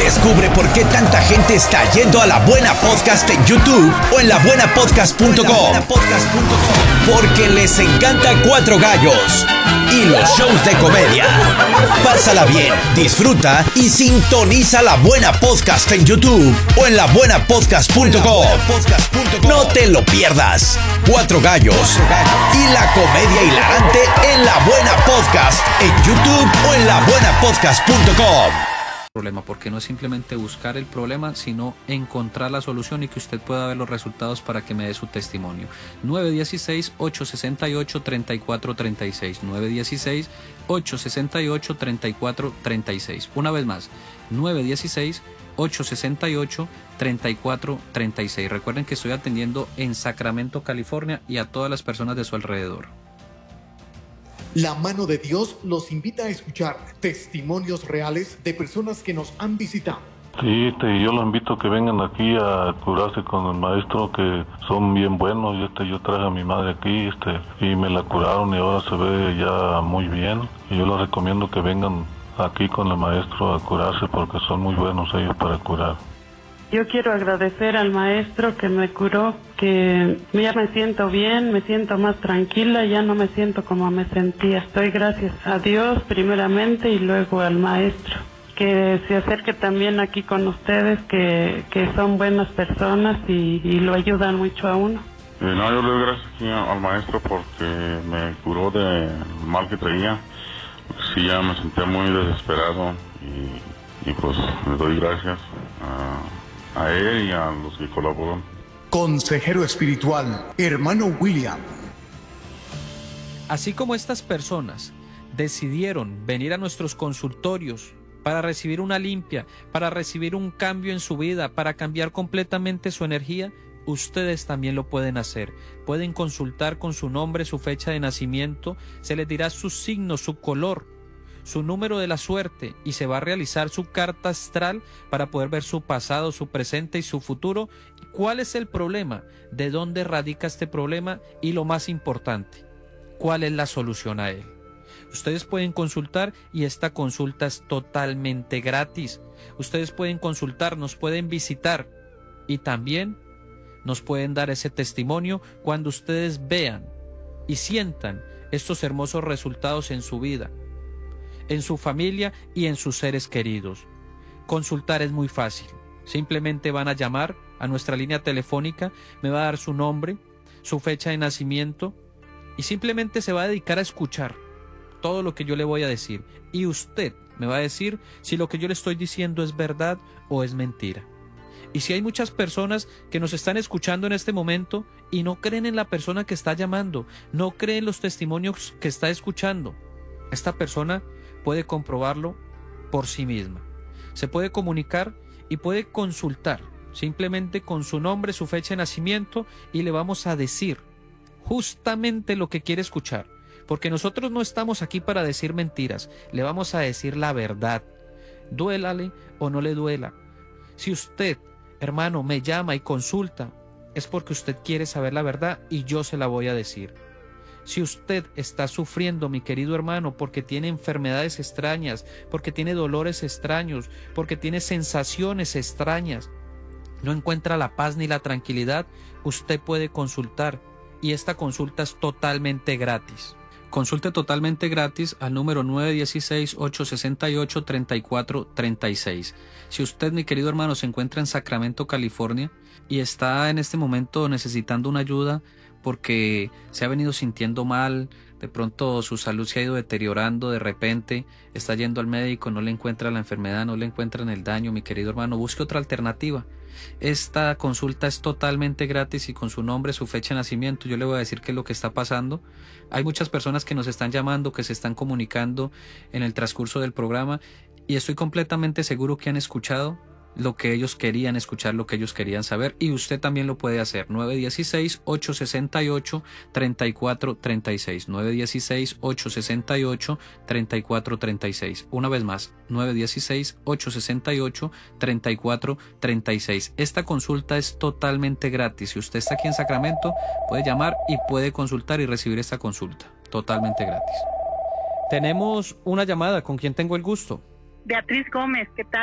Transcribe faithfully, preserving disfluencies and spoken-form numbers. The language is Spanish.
Descubre por qué tanta gente está yendo a La Buena Podcast en YouTube o en la buena podcast punto com. Porque les encanta Cuatro Gallos y los shows de comedia. Pásala bien, disfruta y sintoniza La Buena Podcast en YouTube o en la buena podcast punto com. No te lo pierdas. Cuatro Gallos y la comedia hilarante en La Buena Podcast en YouTube o en la buena podcast punto com. Problema, porque no es simplemente buscar el problema, sino encontrar la solución y que usted pueda ver los resultados para que me dé su testimonio. nueve uno seis, ocho seis ocho, tres cuatro tres seis. nueve uno seis, ocho seis ocho, tres cuatro tres seis. Una vez más, nueve uno seis, ocho seis ocho, tres cuatro tres seis. Recuerden que estoy atendiendo en Sacramento, California, y a todas las personas de su alrededor. La mano de Dios los invita a escuchar testimonios reales de personas que nos han visitado. Sí, este, yo los invito a que vengan aquí a curarse con el maestro, que son bien buenos. Y este, yo traje a mi madre aquí este, y me la curaron y ahora se ve ya muy bien. Y yo les recomiendo que vengan aquí con el maestro a curarse porque son muy buenos ellos para curar. Yo quiero agradecer al maestro que me curó, que ya me siento bien, me siento más tranquila, ya no me siento como me sentía. Doy gracias a Dios primeramente y luego al maestro. Que se acerque también aquí con ustedes, que, que son buenas personas y, y lo ayudan mucho a uno. Eh, no, yo le doy gracias aquí al maestro porque me curó del mal que traía. Sí, ya me sentía muy desesperado y, y pues le doy gracias a... a él y a los que colaboran. Consejero espiritual, hermano William. Así como estas personas decidieron venir a nuestros consultorios para recibir una limpia, para recibir un cambio en su vida, para cambiar completamente su energía, ustedes también lo pueden hacer. Pueden consultar con su nombre, su fecha de nacimiento, se les dirá su signo, su color, su número de la suerte, y se va a realizar su carta astral para poder ver su pasado, su presente y su futuro. ¿Cuál es el problema? ¿De dónde radica este problema? Y lo más importante, ¿cuál es la solución a él? Ustedes pueden consultar y esta consulta es totalmente gratis. Ustedes pueden consultar, nos pueden visitar y también nos pueden dar ese testimonio cuando ustedes vean y sientan estos hermosos resultados en su vida, en su familia y en sus seres queridos. Consultar es muy fácil. Simplemente van a llamar a nuestra línea telefónica, me va a dar su nombre, su fecha de nacimiento y simplemente se va a dedicar a escuchar todo lo que yo le voy a decir. Y usted me va a decir si lo que yo le estoy diciendo es verdad o es mentira. Y si hay muchas personas que nos están escuchando en este momento y no creen en la persona que está llamando, no creen los testimonios que está escuchando, esta persona puede comprobarlo por sí misma. Se puede comunicar y puede consultar simplemente con su nombre, su fecha de nacimiento, y le vamos a decir justamente lo que quiere escuchar. Porque nosotros no estamos aquí para decir mentiras, le vamos a decir la verdad. Duélale o no le duela. Si usted, hermano, me llama y consulta, es porque usted quiere saber la verdad y yo se la voy a decir. Si usted está sufriendo, mi querido hermano, porque tiene enfermedades extrañas, porque tiene dolores extraños, porque tiene sensaciones extrañas, no encuentra la paz ni la tranquilidad, usted puede consultar y esta consulta es totalmente gratis. Consulte totalmente gratis al número nueve uno seis, ocho seis ocho, tres cuatro tres seis. Si usted, mi querido hermano, se encuentra en Sacramento, California, y está en este momento necesitando una ayuda porque se ha venido sintiendo mal, de pronto su salud se ha ido deteriorando, de repente está yendo al médico, no le encuentra la enfermedad, no le encuentran el daño, mi querido hermano, busque otra alternativa. Esta consulta es totalmente gratis y con su nombre, su fecha de nacimiento, yo le voy a decir qué es lo que está pasando. Hay muchas personas que nos están llamando, que se están comunicando en el transcurso del programa y estoy completamente seguro que han escuchado lo que ellos querían escuchar, lo que ellos querían saber, y usted también lo puede hacer. Nueve uno seis, ocho seis ocho, tres cuatro tres seis. nueve uno seis, ocho seis ocho, tres cuatro tres seis. Una vez más, nueve uno seis, ocho seis ocho, tres cuatro tres seis. Esta consulta es totalmente gratis. Si usted está aquí en Sacramento, puede llamar y puede consultar y recibir esta consulta totalmente gratis. Tenemos una llamada. ¿Con quién tengo el gusto? Beatriz Gómez, ¿qué tal?